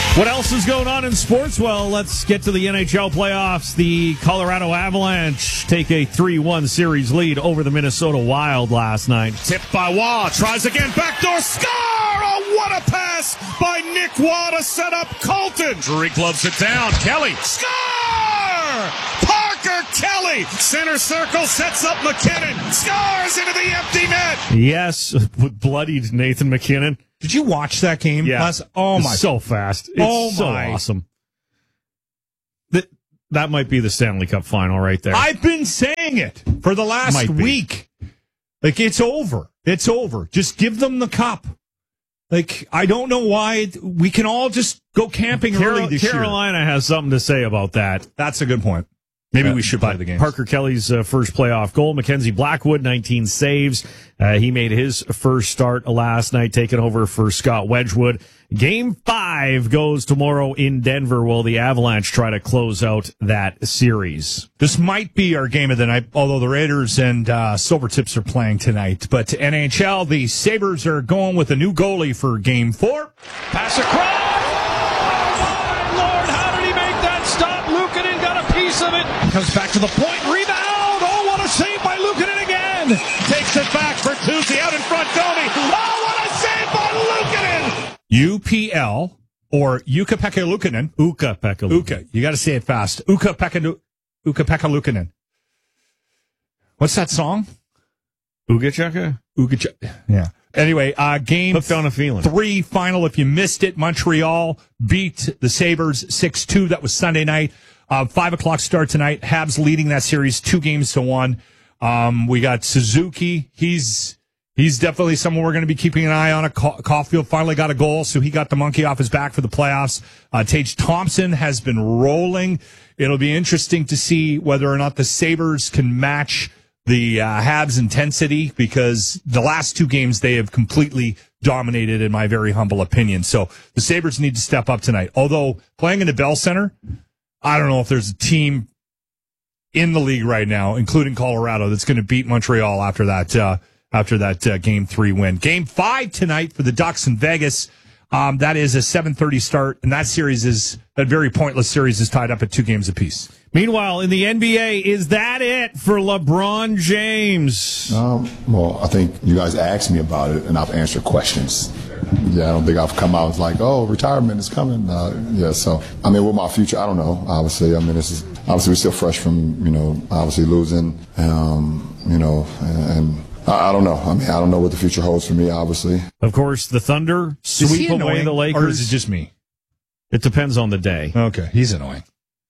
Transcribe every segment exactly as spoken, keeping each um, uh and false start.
What else is going on in sports? Well, let's get to the N H L playoffs. The Colorado Avalanche take a three one series lead over the Minnesota Wild last night. Tipped by Waugh. Tries again. Backdoor score! Oh, what a pass by Nick Waugh to set up Colton. Drury gloves it down. Kelly. Score! Parker Kelly. Center circle sets up McKinnon. Scores into the empty net. Yes, with bloodied Nathan McKinnon. Did you watch that game? Yeah. Last, oh, my. It's so fast. It's oh, so my. awesome. That, that might be the Stanley Cup final right there. I've been saying it for the last Might be. week. Like, it's over. It's over. Just give them the cup. Like, I don't know why. We can all just go camping Carol- early this Carolina year. has something to say about that. That's a good point. Maybe Uh, we should play but the game. Parker Kelly's uh, first playoff goal. Mackenzie Blackwood, nineteen saves. Uh, he made his first start last night, taking over for Scott Wedgwood. Game five goes tomorrow in Denver, while the Avalanche try to close out that series. This might be our game of the night, although the Raiders and uh, Silvertips are playing tonight. But N H L, the Sabres are going with a new goalie for game four. Pass across. Oh, my Lord, how did he make that stop? Luukkonen got a piece of it. Comes back to the point. Rebound. Oh, what a save by Luukkonen again. Takes it back for Tuesday out in front. Domi. Oh, what a save by Luukkonen. U P L or Ukko-Pekka Luukkonen. Ukko-Pekka Luukkonen. Uka. You got to say it fast. Ukko-Pekka Ukko-Pekka Luukkonen. What's that song? Uga-Chukka? Uga. Yeah. Anyway, uh, game Hooked on a feeling. three final. If you missed it, Montreal beat the Sabres six two. That was Sunday night. Uh, five o'clock start tonight. Habs leading that series two games to one. Um, we got Suzuki. He's he's definitely someone we're going to be keeping an eye on. A Caulfield finally got a goal, so he got the monkey off his back for the playoffs. Uh, Tage Thompson has been rolling. It'll be interesting to see whether or not the Sabres can match the uh, Habs intensity, because the last two games they have completely dominated, in my very humble opinion. So the Sabres need to step up tonight. Although playing in the Bell Center, I don't know if there's a team in the league right now, including Colorado, that's going to beat Montreal after that uh, after that uh, game three win. Game five tonight for the Ducks in Vegas. Um, that is a seven thirty start, and that series is that very pointless series is tied up at two games apiece. Meanwhile, in the N B A, is that it for LeBron James? Um, well, I think you guys asked me about it, and I've answered questions. Yeah, I don't think I've come out like, oh, retirement is coming. Uh, yeah, so, I mean, with my future, I don't know, obviously. I mean, this is, obviously, we're still fresh from, you know, obviously losing, um, you know, and, and I, I don't know. I mean, I don't know what the future holds for me, obviously. Of course, the Thunder sweep away the Lakers. Or is it just me? It depends on the day. Okay, he's annoying.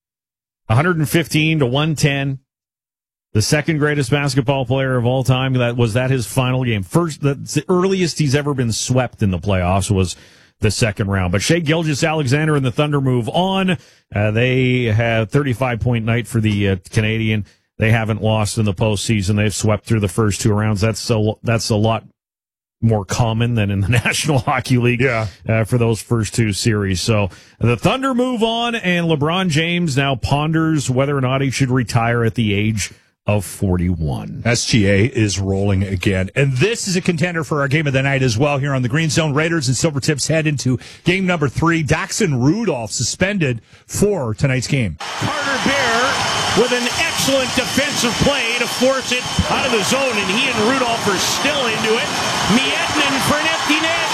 one fifteen to one ten. The second greatest basketball player of all time. That was that his final game. First, that's the earliest he's ever been swept in the playoffs was the second round. But Shai Gilgeous-Alexander and the Thunder move on. Uh, they had thirty-five point night for the uh, Canadian. They haven't lost in the postseason. They've swept through the first two rounds. That's a, that's a lot more common than in the National Hockey League yeah. uh, for those first two series. So the Thunder move on, and LeBron James now ponders whether or not he should retire at the age of forty-one. S G A is rolling again. And this is a contender for our game of the night as well here on the Green Zone. Raiders and Silvertips head into game number three. Daxon Rudolph suspended for tonight's game. Carter Bear with an excellent defensive play to force it out of the zone, and he and Rudolph are still into it. Miettinen for an empty net.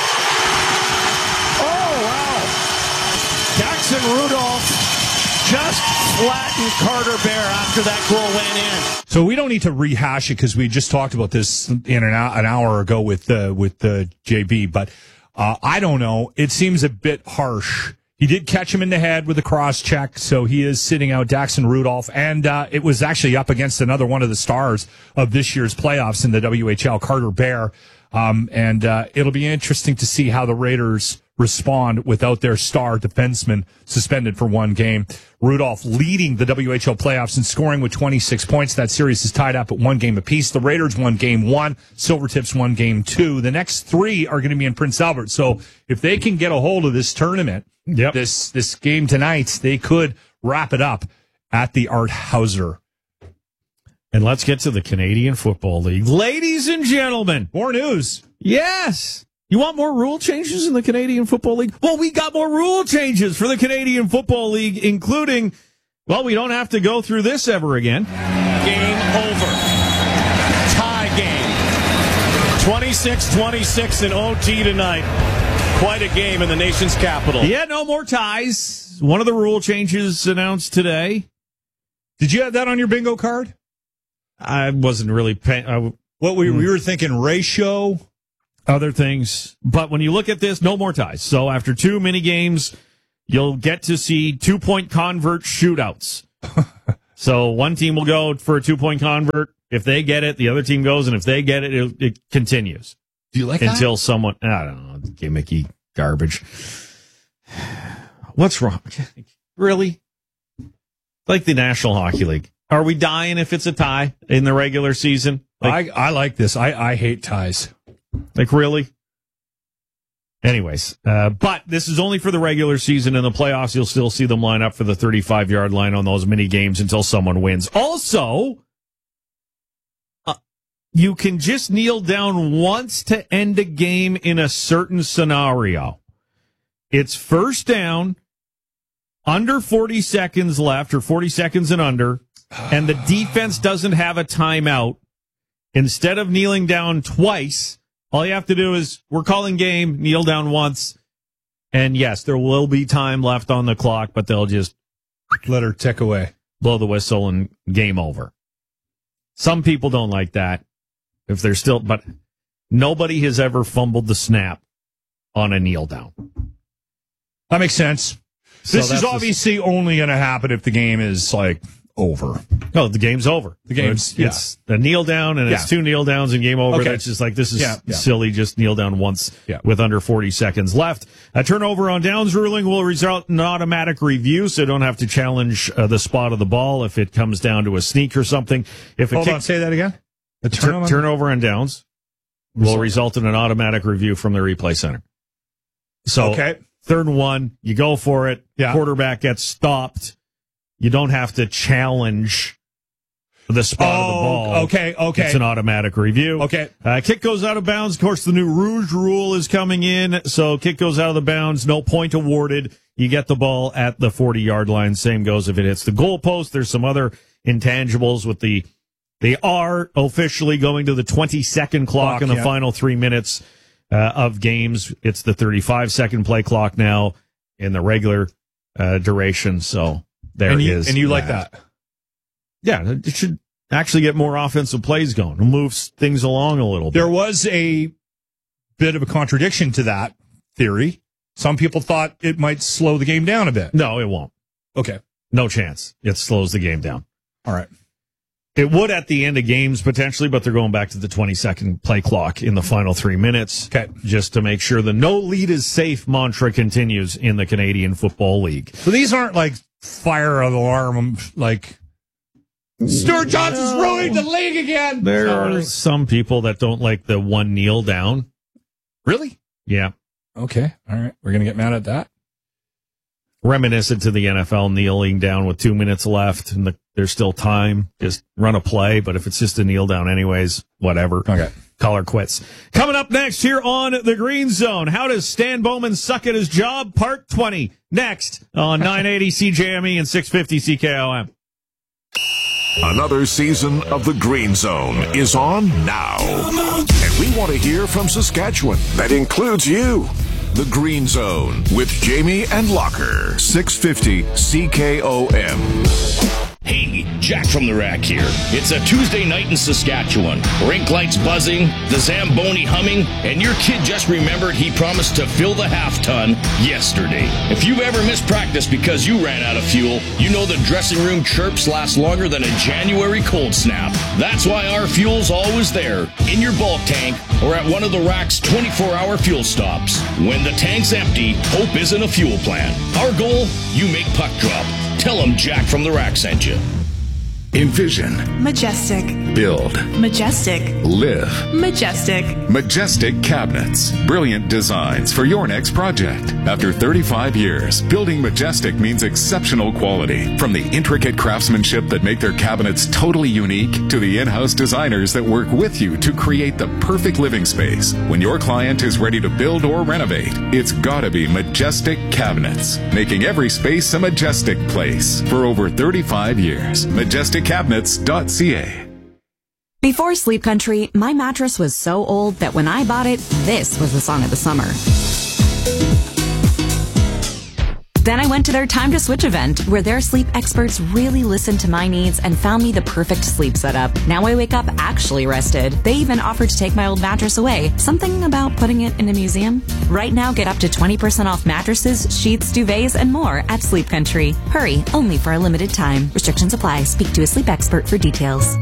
Oh, wow. Daxon Rudolph just flattened Carter Bear after that goal went in. So we don't need to rehash it because we just talked about this in an, an hour ago with uh, with uh, J B. But uh, I don't know. It seems a bit harsh. He did catch him in the head with a cross check, so he is sitting out Daxon Rudolph. And uh, it was actually up against another one of the stars of this year's playoffs in the W H L, Carter Bear. Um, and uh, it'll be interesting to see how the Raiders respond without their star defenseman suspended for one game. Rudolph leading the W H L playoffs in scoring with twenty-six points. That series is tied up at one game apiece. The Raiders won game one. Silvertips won game two. The next three are going to be in Prince Albert. So if they can get a hold of this tournament, yep. this this game tonight, they could wrap it up at the Art Hauser. And let's get to the Canadian Football League. Ladies and gentlemen. More news. Yes. You want more rule changes in the Canadian Football League? Well, we got more rule changes for the Canadian Football League, including, well, we don't have to go through this ever again. Game over. Tie game. twenty-six twenty-six in O T tonight. Quite a game in the nation's capital. Yeah, no more ties. One of the rule changes announced today. Did you have that on your bingo card? I wasn't really paying. I, What we, we were thinking ratio, other things. But when you look at this, no more ties. So after two mini games, you'll get to see two-point convert shootouts. So one team will go for a two-point convert. If they get it, the other team goes, and if they get it, it, it continues. Do you like Until that? someone, I don't know, gimmicky garbage. What's wrong? Really? Like the National Hockey League. Are we dying if it's a tie in the regular season? Like, I, I like this. I, I hate ties. Like, really? Anyways, uh, but this is only for the regular season. In the playoffs, you'll still see them line up for the thirty-five-yard line on those mini games until someone wins. Also, uh, you can just kneel down once to end a game in a certain scenario. It's first down, under forty seconds left, or forty seconds and under, and the defense doesn't have a timeout. Instead of kneeling down twice, all you have to do is, we're calling game, kneel down once, and yes, there will be time left on the clock, but they'll just let her tick away, blow the whistle, and game over. Some people don't like that, if they're still, but nobody has ever fumbled the snap on a kneel down. That makes sense. So this is obviously the, only going to happen if the game is like over. No, the game's over. The game's, it's, yeah. it's a kneel down and yeah. it's two kneel downs and game over. Okay. That's just like, this is yeah, yeah. silly. Just kneel down once yeah. with under forty seconds left. A turnover on downs ruling will result in automatic review, so you don't have to challenge uh, the spot of the ball if it comes down to a sneak or something. If Hold kick, on, say that again. The turnover, turnover on downs will result. result in an automatic review from the replay center. So, okay. Third and one, you go for it. Yeah. Quarterback gets stopped. You don't have to challenge the spot oh, of the ball. Okay, okay. It's an automatic review. Okay. Uh, kick goes out of bounds. Of course, the new Rouge rule is coming in. So kick goes out of the bounds. No point awarded. You get the ball at the forty-yard line. Same goes if it hits the goalpost. There's some other intangibles with the, they are officially going to the twenty-second clock, clock in the yeah. final three minutes uh, of games. It's the thirty-five second play clock now in the regular uh, duration. So there and you, is. And you that. like that? Yeah, it should actually get more offensive plays going. It moves things along a little bit. There was a bit of a contradiction to that theory. Some people thought it might slow the game down a bit. No, it won't. Okay. No chance. It slows the game down. All right. It would at the end of games potentially, but they're going back to the twenty-second play clock in the final three minutes. Okay. Just to make sure the no lead is safe mantra continues in the Canadian Football League. So these aren't like fire alarm, like Stuart Johnson's no. ruining the league again. There are some people that don't like the one kneel down. Really? Yeah. Okay. All right. We're going to get mad at that. Reminiscent to the N F L kneeling down with two minutes left and the, there's still time. Just run a play. But if it's just a kneel down anyways, whatever. Okay. Caller quits. Coming up next here on The Green Zone. How does Stan Bowman suck at his job? Part twenty. Next on nine eighty C J M E and six fifty C K O M. Another season of The Green Zone is on now. And we want to hear from Saskatchewan. That includes you. The Green Zone with Jamie and Locker. six fifty C K O M. Hey, Jack from the Rack here. It's a Tuesday night in Saskatchewan. Rink lights buzzing, the Zamboni humming, and your kid just remembered he promised to fill the half ton yesterday. If you've ever missed practice because you ran out of fuel, you know the dressing room chirps last longer than a January cold snap. That's why our fuel's always there, in your bulk tank or at one of the Rack's twenty-four hour fuel stops. When the tank's empty, hope isn't a fuel plan. Our goal, you make puck drop. Tell them Jack from the Rack sent you. Envision. Majestic. Build. Majestic. Live. Majestic. Majestic Cabinets. Brilliant designs for your next project. After thirty-five years, building Majestic means exceptional quality. From the intricate craftsmanship that make their cabinets totally unique to the in-house designers that work with you to create the perfect living space. When your client is ready to build or renovate, it's gotta be Majestic Cabinets, making every space a majestic place for over thirty-five years. majestic cabinets dot c a. Before Sleep Country, my mattress was so old that when I bought it, this was the song of the summer. Then I went to their Time to Switch event, where their sleep experts really listened to my needs and found me the perfect sleep setup. Now I wake up actually rested. They even offered to take my old mattress away. Something about putting it in a museum? Right now, get up to twenty percent off mattresses, sheets, duvets, and more at Sleep Country. Hurry, only for a limited time. Restrictions apply. Speak to a sleep expert for details.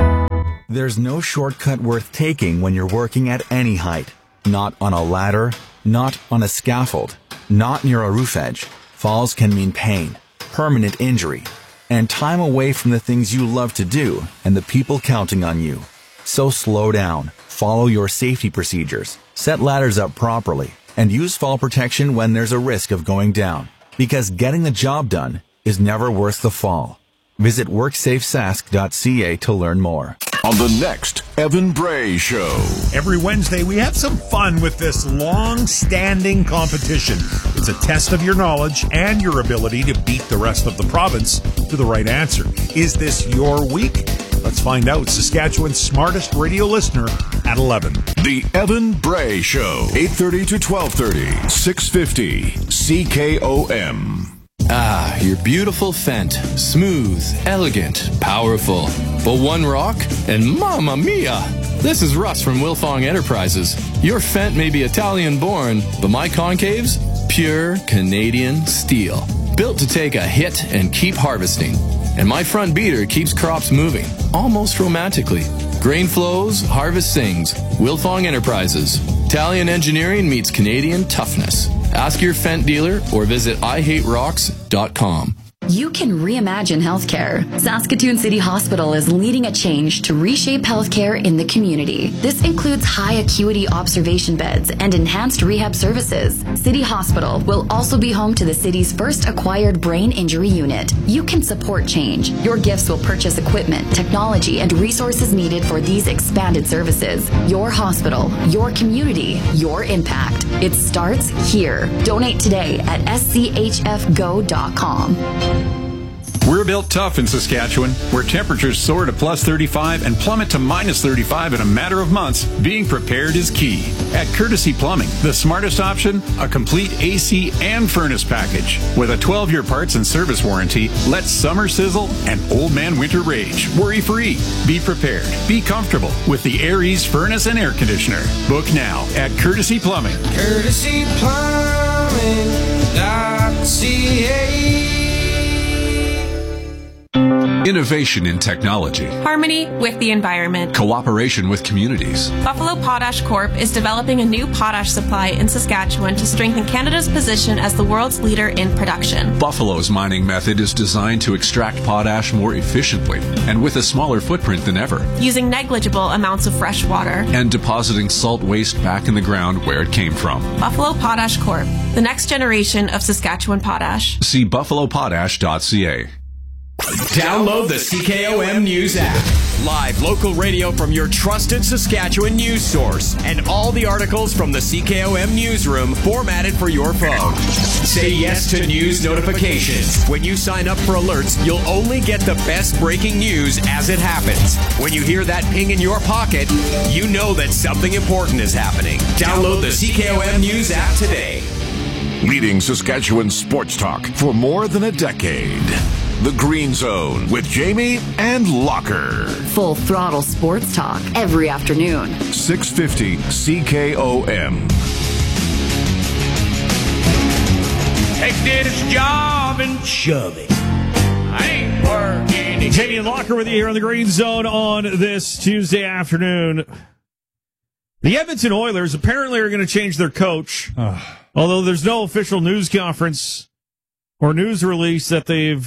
There's no shortcut worth taking when you're working at any height. Not on a ladder, not on a scaffold, not near a roof edge. Falls can mean pain, permanent injury, and time away from the things you love to do and the people counting on you. So slow down, follow your safety procedures, set ladders up properly, and use fall protection when there's a risk of going down. Because getting the job done is never worth the fall. Visit work safe sask dot c a to learn more. On the next Evan Bray Show. Every Wednesday, we have some fun with this long-standing competition. It's a test of your knowledge and your ability to beat the rest of the province to the right answer. Is this your week? Let's find out. Saskatchewan's smartest radio listener at eleven. The Evan Bray Show. eight thirty to twelve thirty. six fifty C K O M. Ah, your beautiful Fendt. Smooth, elegant, powerful. But one rock, and mamma mia! This is Russ from Wilfong Enterprises. Your Fendt may be Italian-born, but my concaves? Pure Canadian steel. Built to take a hit and keep harvesting. And my front beater keeps crops moving, almost romantically. Grain flows, harvest sings. Wilfong Enterprises. Italian engineering meets Canadian toughness. Ask your Fendt dealer or visit i hate rocks dot com. You can reimagine healthcare. Saskatoon City Hospital is leading a change to reshape healthcare in the community. This includes high acuity observation beds and enhanced rehab services. City Hospital will also be home to the city's first acquired brain injury unit. You can support change. Your gifts will purchase equipment, technology, and resources needed for these expanded services. Your hospital, your community, your impact. It starts here. Donate today at s c h f go dot com. We're built tough in Saskatchewan, where temperatures soar to plus thirty-five and plummet to minus thirty-five in a matter of months. Being prepared is key. At Courtesy Plumbing, the smartest option, a complete A C and furnace package. With a twelve-year parts and service warranty, let summer sizzle and old man winter rage. Worry-free. Be prepared. Be comfortable with the Aries furnace and air conditioner. Book now at Courtesy Plumbing. Courtesy Plumbing dot c a. Innovation in technology. Harmony with the environment. Cooperation with communities. Buffalo Potash Corp is developing a new potash supply in Saskatchewan to strengthen Canada's position as the world's leader in production. Buffalo's mining method is designed to extract potash more efficiently and with a smaller footprint than ever. Using negligible amounts of fresh water. And depositing salt waste back in the ground where it came from. Buffalo Potash Corp, the next generation of Saskatchewan potash. See buffalo potash dot c a. Download the C K O M News app. Live local radio from your trusted Saskatchewan news source. And all the articles from the C K O M newsroom formatted for your phone. Say yes to news notifications. When you sign up for alerts, you'll only get the best breaking news as it happens. When you hear that ping in your pocket, you know that something important is happening. Download the C K O M News app today. Leading Saskatchewan sports talk for more than a decade. The Green Zone with Jamie and Locker. Full throttle sports talk every afternoon. six fifty C K O M. Take this job and shove it. I ain't working. Jamie and Locker with you here on the Green Zone on this Tuesday afternoon. The Edmonton Oilers apparently are going to change their coach, although there's no official news conference or news release that they've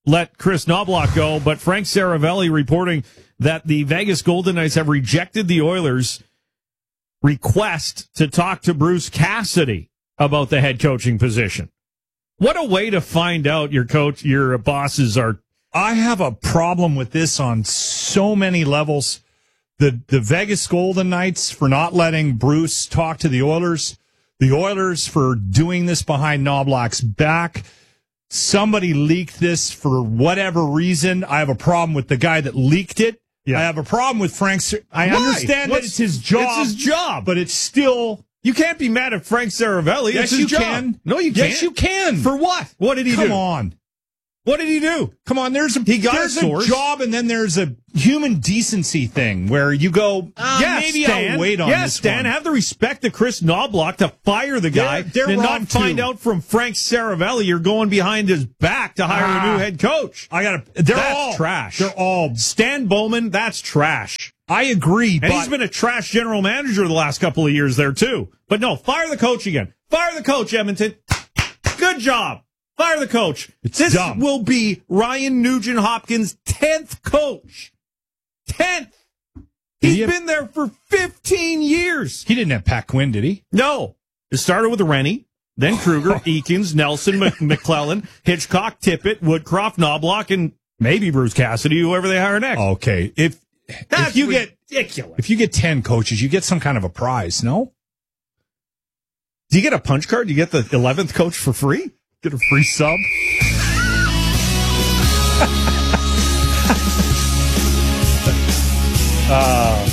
let Chris Knobloch go, but Frank Saravelli reporting that the Vegas Golden Knights have rejected the Oilers' request to talk to Bruce Cassidy about the head coaching position. What a way to find out your coach, your bosses are. I have a problem with this on so many levels. The the Vegas Golden Knights for not letting Bruce talk to the Oilers. The Oilers for doing this behind Knobloch's back. Somebody leaked this for whatever reason. I have a problem with the guy that leaked it. Yeah. I have a problem with Frank. I Why? understand What's, that it's his job. It's his job. But it's still. You can't be mad at Frank Saravelli. Yes, it's his you job. can. No, you can't. Yes, you can. For what? What did he Come do? Come on. What did he do? Come on, there's a, he got there's a, source. a job and then there's a human decency thing where you go, uh, yes, maybe Stan. I'll wait on yes, this Stan, one. have the respect of Chris Knobloch to fire the guy They're, they're and wrong not find too. out from Frank Saravelli you're going behind his back to hire ah, a new head coach. I gotta, they're that's all trash. They're all Stan Bowman, that's trash. I agree, and but he's been a trash general manager the last couple of years there too. But no, fire the coach again. Fire the coach, Edmonton. Good job. Fire the coach. It's this dumb. will be Ryan Nugent-Hopkins' tenth coach. Tenth. He's he been there for fifteen years. He didn't have Pat Quinn, did he? No. It started with Rennie, then Kruger, Eakins, Nelson, Mc- McClellan, Hitchcock, Tippett, Woodcroft, Knobloch, and maybe Bruce Cassidy, whoever they hire next. Okay. If, That's if you get ridiculous. If you get ten coaches, you get some kind of a prize, no? Do you get a punch card? Do you get the eleventh coach for free? Get a free sub? uh,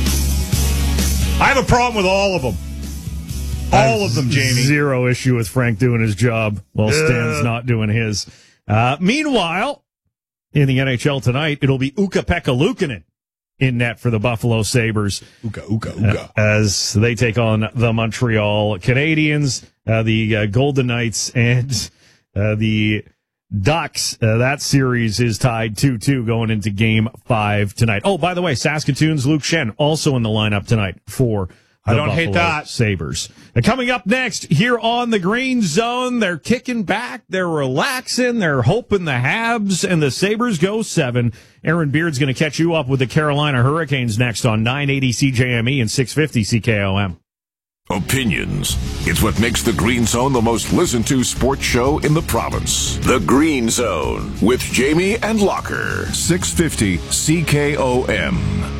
I have a problem with all of them. All of them, Jamie. Zero issue with Frank doing his job while Stan's not doing his. Uh, meanwhile, in the N H L tonight, it'll be Ukko-Pekka Luukkonen in net for the Buffalo Sabres. Ooga, ooga, ooga. Uh, as they take on the Montreal Canadiens, uh, the uh, Golden Knights, and uh, the Ducks. Uh, that series is tied two two going into game five tonight. Oh, by the way, Saskatoon's Luke Schenn also in the lineup tonight for the I don't Buffalo hate that. Sabres. Uh, coming up next here on the Green Zone, they're kicking back, they're relaxing, they're hoping the Habs and the Sabres go seven. Aaron Beard's going to catch you up with the Carolina Hurricanes next on nine eighty C J M E and six fifty C K O M. Opinions. It's what makes the Green Zone the most listened to sports show in the province. The Green Zone with Jamie and Locker. six fifty C K O M.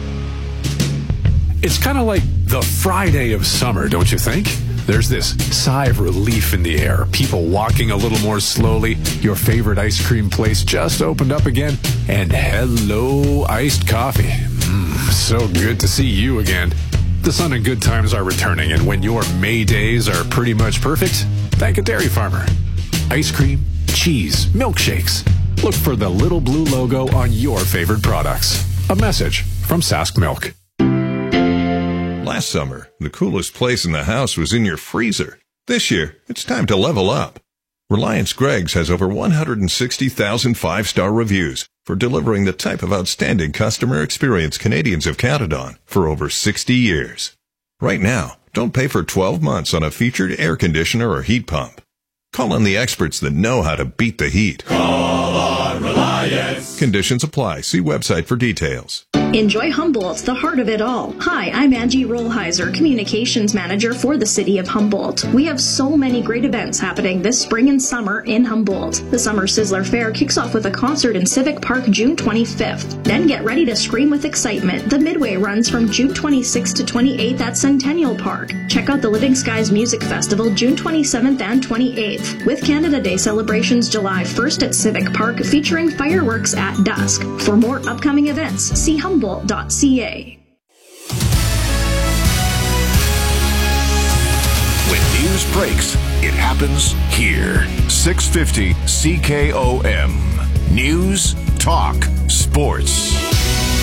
It's kind of like the Friday of summer, don't you think? There's this sigh of relief in the air. People walking a little more slowly. Your favorite ice cream place just opened up again. And hello, iced coffee. Mmm, so good to see you again. The sun and good times are returning, and when your May days are pretty much perfect, thank a dairy farmer. Ice cream, cheese, milkshakes. Look for the little blue logo on your favorite products. A message from Sask Milk. Last summer, the coolest place in the house was in your freezer. This year, it's time to level up. Reliance Greggs has over one hundred sixty thousand five-star reviews for delivering the type of outstanding customer experience Canadians have counted on for over sixty years. Right now, don't pay for twelve months on a featured air conditioner or heat pump. Call on the experts that know how to beat the heat. Call on Reliance. Conditions apply. See website for details. Enjoy Humboldt, the heart of it all. Hi, I'm Angie Rollheiser, Communications Manager for the City of Humboldt. We have so many great events happening this spring and summer in Humboldt. The Summer Sizzler Fair kicks off with a concert in Civic Park June twenty-fifth. Then get ready to scream with excitement. The Midway runs from June twenty-sixth to twenty-eighth at Centennial Park. Check out the Living Skies Music Festival June twenty-seventh and twenty-eighth, with Canada Day celebrations July first at Civic Park featuring fireworks at dusk. For more upcoming events, see Humboldt. Humboldt.ca. When news breaks, it happens here. six fifty C K O M. News, talk, sports.